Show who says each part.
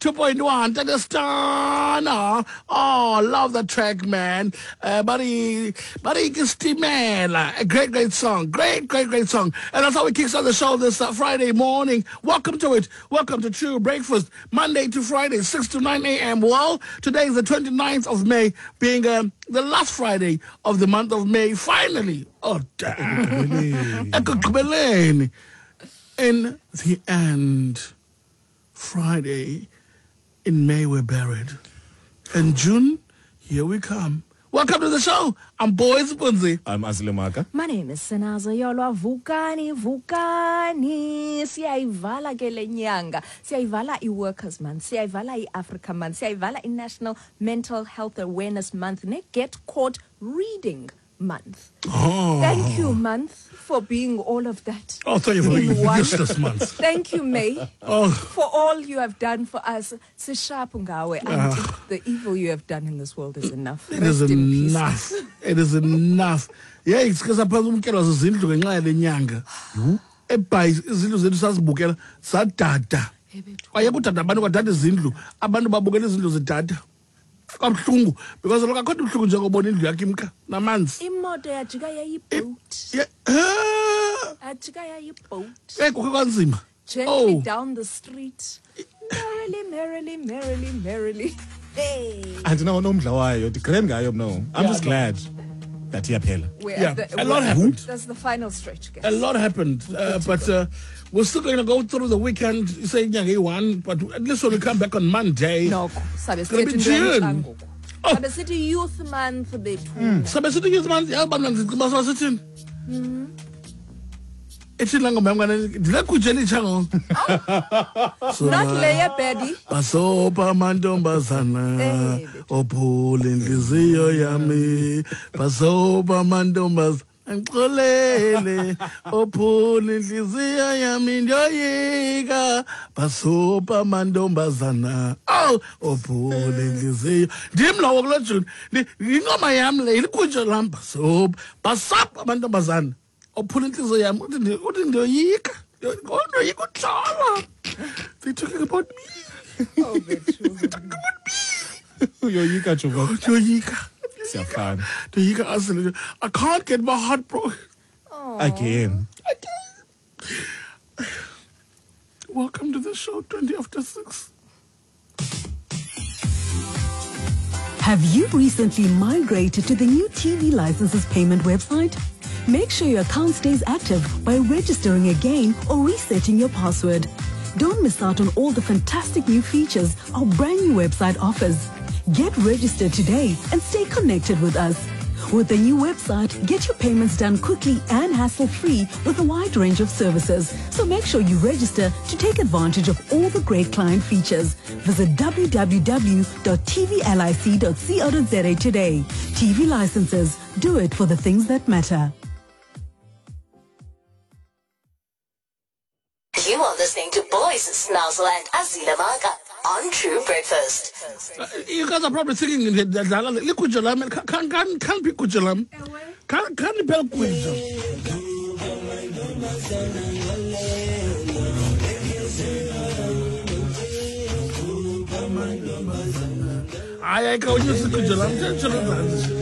Speaker 1: 2.1, Takastana. Oh, love that track, man. Buddy Kistimela. A great song. Great song. And that's how we kickstart the show this Friday morning. Welcome to it. Welcome to True Breakfast, Monday to Friday, 6 to 9 a.m. Well, today is the 29th of May, being the last Friday of the month of May. Finally. Oh, damn. In the end, Friday, in May we're buried. In June, here we come. Welcome to the show. I'm Boys Bunzi.
Speaker 2: I'm Azilemaka.
Speaker 3: My name is Senazo Yolwa Vukani. Siyaivala ke le nyanga. Siyaivala i-Workers Month. Siyaivala i-Africa Month. Siyaivala i-National Mental Health Awareness Month. Ne Get Caught Reading Month.
Speaker 1: Oh.
Speaker 3: Thank you, Month, for being all of that.
Speaker 1: Oh, thank you for being
Speaker 3: one.
Speaker 1: useless month.
Speaker 3: Thank you, May, for all you have done for us. Sishapungawe, and the evil you have done in this world is enough.
Speaker 1: It is enough. It is enough. Yeah, it's because I put umkelo zizindlu ngenxa yale nyanga. Ebhayi izindlu zethu sasibukela sadada. Ayekudada abantu badada izindlu, abantu babukela izindlu zedada. Kabuhlungu because lokho akho ubuhlungu njengobona indlu yakhe imka namanzi.
Speaker 3: Imoto yajika yayiboat. Ajika yayiboat.
Speaker 1: Kukho kanzima.
Speaker 3: Gently down the street. Merrily. Hey.
Speaker 2: Andinanomdla wayo. Ndigrem ngayo mno. I'm just glad that iyaphela.
Speaker 1: A lot happened.
Speaker 3: That's the final stretch, guys.
Speaker 1: A lot happened, but we're still going to go through the weekend. Saying one, but at least when we come back on Monday,
Speaker 3: no,
Speaker 1: it's going to be June.
Speaker 3: Sabe City Youth Month,
Speaker 1: Sabe City Youth Month. Yeah, but I'm sitting. It's in Langomanga. Did I kujeni chango?
Speaker 3: Not Leia Betty.
Speaker 1: Pasopa mandombazana. Opulin liziyo yami. Pasopa mandombazana. Ngxolele ophula inhliziyo yami ndoyika basopa mantombazana ophula inhliziyo ndimlowo kulo June ingoma yami le ikunje lam basapa amantombazana ophula inhliziyo yami uthi ndoyika ndoyika uhlala they talking about me.
Speaker 3: Oh, that's true.
Speaker 1: They talking about me.
Speaker 2: Uyoyika Juba.
Speaker 1: Ndoyika. I can't get my heart broken.
Speaker 2: Again.
Speaker 1: Welcome to the show, 20 after 6.
Speaker 4: Have you recently migrated to the new TV licenses payment website? Make sure your account stays active by registering again or resetting your password. Don't miss out on all the fantastic new features our brand new website offers. Get registered today and stay connected with us. With the new website, get your payments done quickly and hassle-free with a wide range of services. So make sure you register to take advantage of all the great client features. Visit www.tvlic.co.za today. TV licenses. Do it for the things that matter.
Speaker 5: You are listening to Boys Snazzle and Azilemaka on True Breakfast.
Speaker 1: You guys are probably thinking that Likujalam can't be Kujalam. Can't be Kujalam. I can't use Kujalam.